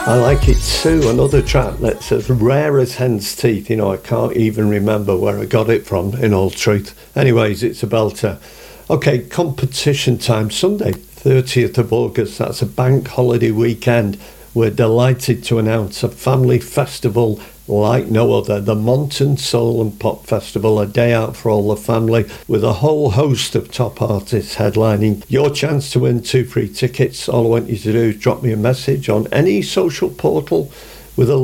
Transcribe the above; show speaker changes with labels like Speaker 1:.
Speaker 1: I like it too. Another track that's as rare as hen's teeth. You know, I can't even remember where I got it from, in all truth. Anyways, it's a belter. Okay, competition time. Sunday, 30th of August. That's a bank holiday weekend. We're delighted to announce a family festival like no other, the Monton Soul and Pop Festival, a day out for all the family with a whole host of top artists headlining. Your chance to win 2 free tickets. All I want you to do is drop me a message on any social portal with a